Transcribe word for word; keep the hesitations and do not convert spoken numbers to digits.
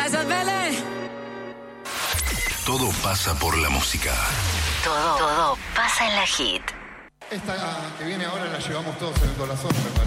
Todo pasa por la música. Todo, todo pasa en la hit. Esta que viene ahora la llevamos todos en el corazón, me parece.